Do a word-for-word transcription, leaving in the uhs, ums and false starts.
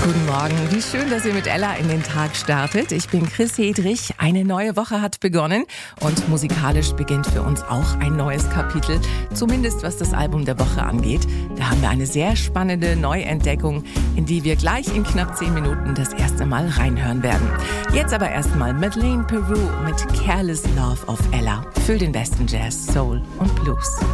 Guten Morgen, wie schön, dass ihr mit Ella in den Tag startet. Ich bin Chris Hedrich. Eine neue Woche hat begonnen und musikalisch beginnt für uns auch ein neues Kapitel, zumindest was das Album der Woche angeht. Da haben wir eine sehr spannende Neuentdeckung, in die wir gleich in knapp zehn Minuten das erste Mal reinhören werden. Jetzt aber erstmal Madeleine Peru mit Careless Love auf Ella für den besten Jazz, Soul und Blues.